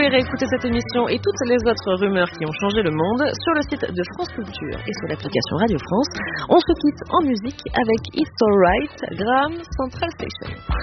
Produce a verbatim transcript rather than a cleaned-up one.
réécouter cette émission et toutes les autres rumeurs qui ont changé le monde sur le site de France Culture et sur l'application Radio France. On se quitte en musique avec It's Alright, Graham Central Station.